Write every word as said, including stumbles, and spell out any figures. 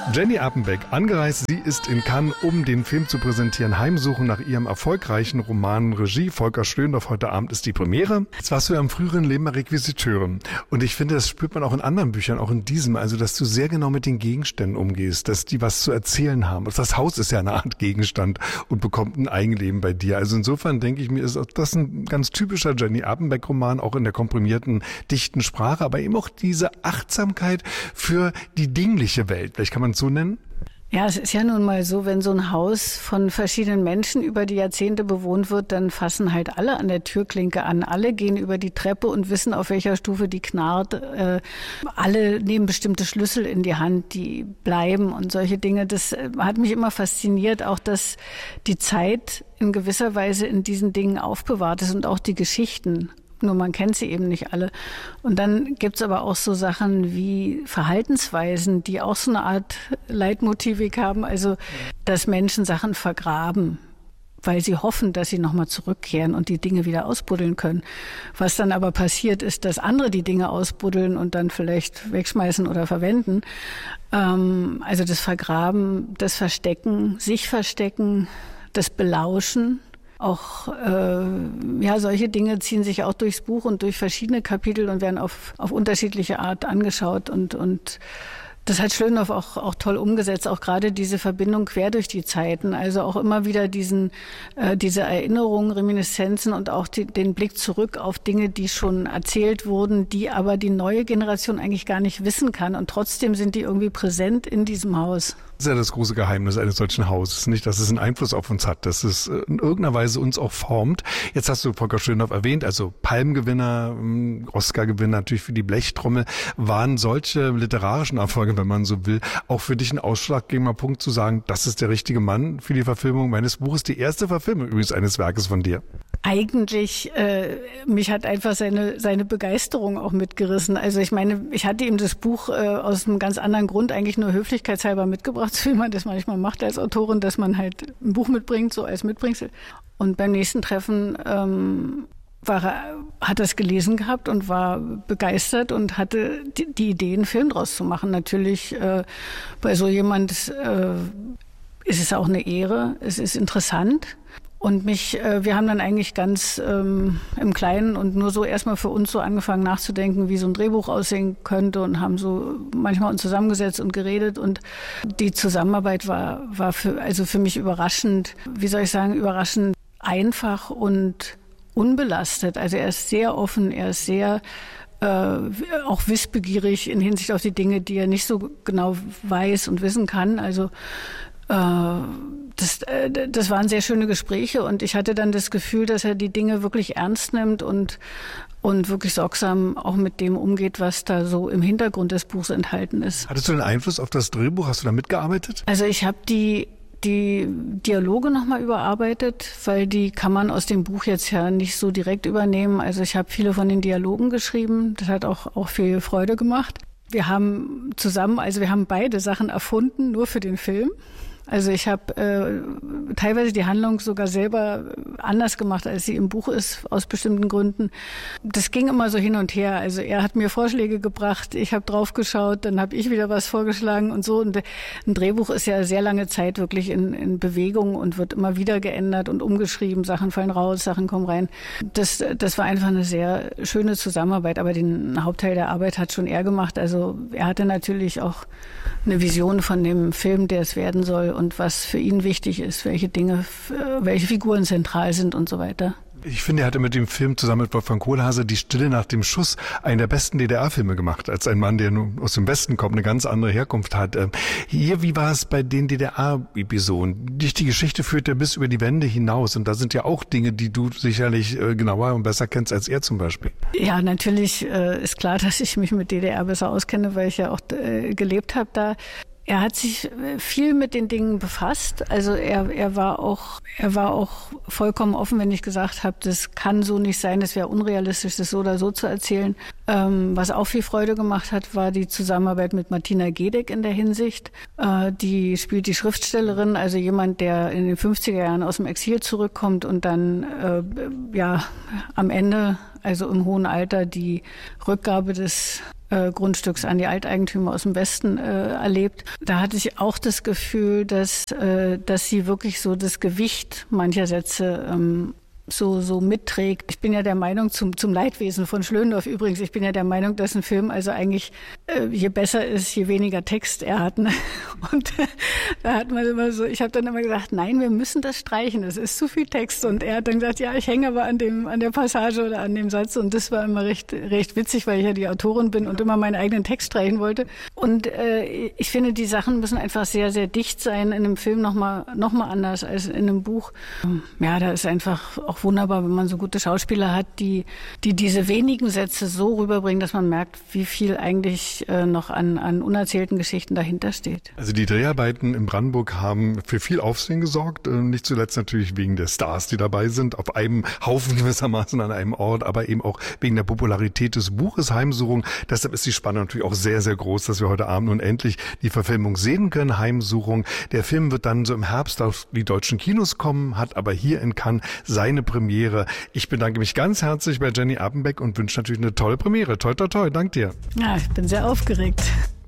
Jenny Appenbeck, angereist, sie ist in Cannes, um den Film zu präsentieren. Heimsuchen nach ihrem erfolgreichen Roman Regie. Volker Schlöndorff, heute Abend ist die Premiere. Jetzt warst du ja im früheren Leben mal Requisiteurin. Und ich finde, das spürt man auch in anderen Büchern, auch in diesem. Also, dass du sehr genau mit den Gegenständen umgehst, dass die was zu erzählen haben. Das Haus ist ja eine Art Gegenstand und bekommt ein Eigenleben bei dir. Also insofern denke ich mir, ist das ein ganz typischer Jenny Appenbeck-Roman, auch in der komprimierten, dichten Sprache, aber eben auch diese Achtsamkeit für die dingliche Welt. Vielleicht kann man es so nennen? Ja, es ist ja nun mal so, wenn so ein Haus von verschiedenen Menschen über die Jahrzehnte bewohnt wird, dann fassen halt alle an der Türklinke an. Alle gehen über die Treppe und wissen, auf welcher Stufe die knarrt. Äh, alle nehmen bestimmte Schlüssel in die Hand, die bleiben und solche Dinge. Das hat mich immer fasziniert, auch dass die Zeit in gewisser Weise in diesen Dingen aufbewahrt ist und auch die Geschichten. Nur man kennt sie eben nicht alle. Und dann gibt's aber auch so Sachen wie Verhaltensweisen, die auch so eine Art Leitmotivik haben. Also, dass Menschen Sachen vergraben, weil sie hoffen, dass sie nochmal zurückkehren und die Dinge wieder ausbuddeln können. Was dann aber passiert ist, dass andere die Dinge ausbuddeln und dann vielleicht wegschmeißen oder verwenden. Ähm, also das Vergraben, das Verstecken, sich verstecken, das Belauschen. Auch äh, ja, solche Dinge ziehen sich auch durchs Buch und durch verschiedene Kapitel und werden auf, auf unterschiedliche Art angeschaut. Und, und das hat Schlöndorff auch, auch toll umgesetzt, auch gerade diese Verbindung quer durch die Zeiten. Also auch immer wieder diesen, äh, diese Erinnerungen, Reminiszenzen und auch die, den Blick zurück auf Dinge, die schon erzählt wurden, die aber die neue Generation eigentlich gar nicht wissen kann. Und trotzdem sind die irgendwie präsent in diesem Haus. Das ist ja das große Geheimnis eines solchen Hauses, nicht, dass es einen Einfluss auf uns hat, dass es in irgendeiner Weise uns auch formt. Jetzt hast du Volker Schlöndorff erwähnt, also Palmgewinner, Oscar-Gewinner natürlich für die Blechtrommel. Waren solche literarischen Erfolge, wenn man so will, auch für dich ein ausschlaggebender Punkt zu sagen, das ist der richtige Mann für die Verfilmung meines Buches? Die erste Verfilmung übrigens eines Werkes von dir. Eigentlich, äh, mich hat einfach seine seine Begeisterung auch mitgerissen. Also ich meine, ich hatte ihm das Buch äh, aus einem ganz anderen Grund eigentlich nur höflichkeitshalber mitgebracht, so wie man das manchmal macht als Autorin, dass man halt ein Buch mitbringt, so als Mitbringsel. Und beim nächsten Treffen ähm, war er, hat er es gelesen gehabt und war begeistert und hatte die, die Idee, einen Film draus zu machen. Natürlich äh, bei so jemand äh, ist es auch eine Ehre, es ist interessant. Und mich, äh, wir haben dann eigentlich ganz ähm, im Kleinen und nur so erstmal für uns so angefangen nachzudenken, wie so ein Drehbuch aussehen könnte und haben so manchmal uns zusammengesetzt und geredet und die Zusammenarbeit war war für also für mich überraschend, wie soll ich sagen, überraschend einfach und unbelastet. Also er ist sehr offen, er ist sehr äh, auch wissbegierig in Hinsicht auf die Dinge, die er nicht so genau weiß und wissen kann. Also Das, das waren sehr schöne Gespräche und ich hatte dann das Gefühl, dass er die Dinge wirklich ernst nimmt und, und wirklich sorgsam auch mit dem umgeht, was da so im Hintergrund des Buchs enthalten ist. Hattest du einen Einfluss auf das Drehbuch? Hast du da mitgearbeitet? Also ich habe die die Dialoge nochmal überarbeitet, weil die kann man aus dem Buch jetzt ja nicht so direkt übernehmen. Also ich habe viele von den Dialogen geschrieben. Das hat auch, auch viel Freude gemacht. Wir haben zusammen, also wir haben beide Sachen erfunden, nur für den Film. Also ich habe äh, teilweise die Handlung sogar selber anders gemacht, als sie im Buch ist, aus bestimmten Gründen. Das ging immer so hin und her. Also er hat mir Vorschläge gebracht, ich habe drauf geschaut, dann habe ich wieder was vorgeschlagen und so. Und ein Drehbuch ist ja sehr lange Zeit wirklich in, in Bewegung und wird immer wieder geändert und umgeschrieben. Sachen fallen raus, Sachen kommen rein. Das, das war einfach eine sehr schöne Zusammenarbeit. Aber den Hauptteil der Arbeit hat schon er gemacht. Also er hatte natürlich auch eine Vision von dem Film, der es werden soll. Und was für ihn wichtig ist, welche Dinge, welche Figuren zentral sind und so weiter. Ich finde, er hatte mit dem Film zusammen mit Wolfgang Kohlhase Die Stille nach dem Schuss einen der besten D D R-Filme gemacht, als ein Mann, der nun aus dem Westen kommt, eine ganz andere Herkunft hat. Hier, wie war es bei den D D R-Episoden? Dich die Geschichte führt ja bis über die Wände hinaus und da sind ja auch Dinge, die du sicherlich genauer und besser kennst als er zum Beispiel. Ja, natürlich äh, ist klar, dass ich mich mit D D R besser auskenne, weil ich ja auch äh, gelebt habe da. Er hat sich viel mit den Dingen befasst. Also er, er war auch, er war auch vollkommen offen, wenn ich gesagt habe, das kann so nicht sein, das wäre unrealistisch, das so oder so zu erzählen. Ähm, was auch viel Freude gemacht hat, war die Zusammenarbeit mit Martina Gedeck in der Hinsicht. Äh, die spielt die Schriftstellerin, also jemand, der in den fünfziger Jahren aus dem Exil zurückkommt und dann äh, ja am Ende, also im hohen Alter, die Rückgabe des äh, Grundstücks an die Alteigentümer aus dem Westen äh, erlebt. Da hatte ich auch das Gefühl, dass, äh, dass sie wirklich so das Gewicht mancher Sätze ähm, so so mitträgt. Ich bin ja der Meinung, zum zum Leidwesen von Schlöndorff übrigens, ich bin ja der Meinung, dass ein Film also eigentlich äh, je besser ist, je weniger Text er hat. Ne? Und äh, da hat man immer so, ich habe dann immer gesagt, nein, wir müssen das streichen, es ist zu viel Text. Und er hat dann gesagt, ja, ich hänge aber an dem an der Passage oder an dem Satz. Und das war immer recht recht witzig, weil ich ja die Autorin bin und immer meinen eigenen Text streichen wollte. Und äh, ich finde, die Sachen müssen einfach sehr, sehr dicht sein. In einem Film nochmal noch mal anders als in einem Buch. Ja, da ist einfach auch wunderbar, wenn man so gute Schauspieler hat, die, die diese wenigen Sätze so rüberbringen, dass man merkt, wie viel eigentlich äh, noch an, an unerzählten Geschichten dahinter steht. Also die Dreharbeiten in Brandenburg haben für viel Aufsehen gesorgt, äh, nicht zuletzt natürlich wegen der Stars, die dabei sind, auf einem Haufen gewissermaßen an einem Ort, aber eben auch wegen der Popularität des Buches Heimsuchung. Deshalb ist die Spannung natürlich auch sehr, sehr groß, dass wir heute Abend nun endlich die Verfilmung sehen können, Heimsuchung. Der Film wird dann so im Herbst auf die deutschen Kinos kommen, hat aber hier in Cannes seine Premiere. Ich bedanke mich ganz herzlich bei Jenny Appenbeck und wünsche natürlich eine tolle Premiere. Toi, toi, toi. Dank dir. Ja, ich bin sehr aufgeregt.